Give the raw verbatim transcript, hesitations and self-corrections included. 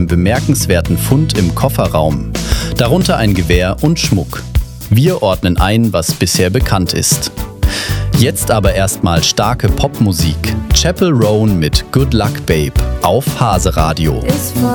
bemerkenswerten Fund im Kofferraum, darunter ein Gewehr und Schmuck. Wir ordnen ein, was bisher bekannt ist. Jetzt aber erstmal starke Popmusik. Chappell Roan mit Good Luck Babe auf Hase Radio.